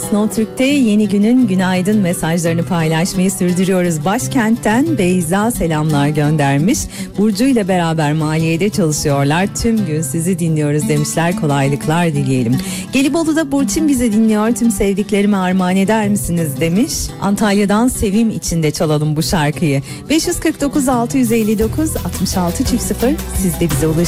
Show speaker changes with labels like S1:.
S1: Snow Türk'te yeni günün günaydın mesajlarını paylaşmayı sürdürüyoruz. Başkent'ten Beyza selamlar göndermiş. Burcu ile beraber maliyede çalışıyorlar. Tüm gün sizi dinliyoruz demişler. Kolaylıklar dileyelim. Gelibolu'da Burçin bizi dinliyor. Tüm sevdiklerime armağan eder misiniz demiş. Antalya'dan Sevim içinde çalalım bu şarkıyı. 549 659 66 00 siz de bize ulaşın.